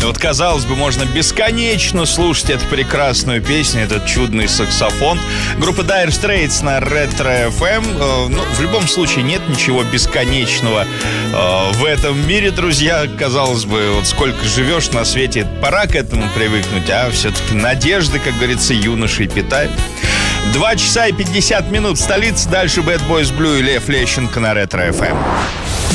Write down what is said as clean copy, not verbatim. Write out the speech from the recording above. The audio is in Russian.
Вот, казалось бы, можно бесконечно слушать эту прекрасную песню, этот чудный саксофон. Группа Dire Straits на Ретро FM. Ну, в любом случае, нет ничего бесконечного в этом мире, друзья. Казалось бы, вот сколько живешь на свете, пора к этому привыкнуть, а все-таки надежды, как говорится, юношей питают. 2 часа и 50 минут в столице. Дальше Bad Boys Blue и Лев Лещенко на Ретро FM.